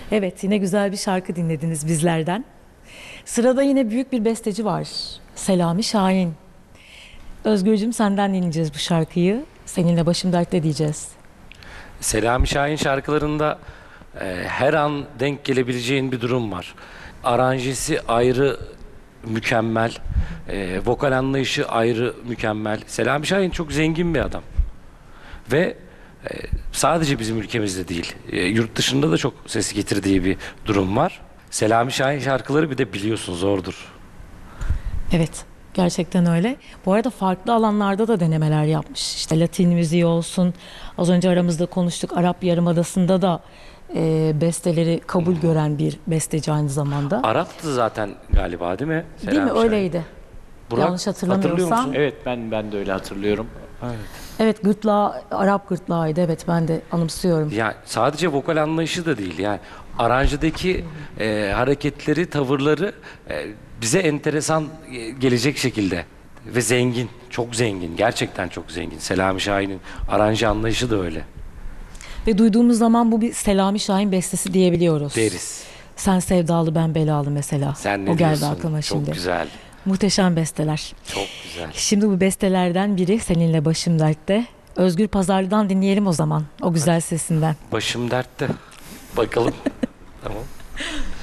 Evet, yine güzel bir şarkı dinlediniz bizlerden. Sırada yine büyük bir besteci var. Selami Şahin. Özgürcüğüm, senden dinleyeceğiz bu şarkıyı. Seninle başım dertte diyeceğiz. Selami Şahin şarkılarında her an denk gelebileceğin bir durum var. Aranjesi ayrı mükemmel, vokal anlayışı ayrı mükemmel. Selami Şahin çok zengin bir adam ve sadece bizim ülkemizde değil, yurt dışında da çok ses getirdiği bir durum var. Selami Şahin şarkıları bir de biliyorsun zordur. Evet, gerçekten öyle. Bu arada farklı alanlarda da denemeler yapmış. İşte Latin müziği olsun. Az önce aramızda konuştuk. Arap Yarımadası'nda da besteleri kabul gören bir besteci aynı zamanda. Arap'tı zaten galiba, değil mi? Değil mi? Selami Şahin. Öyleydi. Burak, Yanlış hatırlıyor hatırlamıyorsam. musun? Evet, ben de öyle hatırlıyorum. Evet. Evet, gırtlağı, Arap gırtlağıydı. Evet, ben de anımsıyorum. Yani sadece vokal anlayışı da değil, yani aranjedeki hareketleri, tavırları bize enteresan gelecek şekilde ve zengin, çok zengin, gerçekten çok zengin. Selami Şahin'in aranje anlayışı da öyle Ve duyduğumuz zaman bu bir Selami Şahin bestesi diyebiliyoruz. deriz. Sen sevdalı ben belalı mesela. Sen ne O geldi diyorsun? aklıma Çok şimdi. güzel, Muhteşem besteler. çok güzel. Şimdi bu bestelerden biri seninle başım dertte. Özgür Pazarlı'dan dinleyelim o zaman. O güzel sesinden. Başım dertte. Bakalım. Tamam.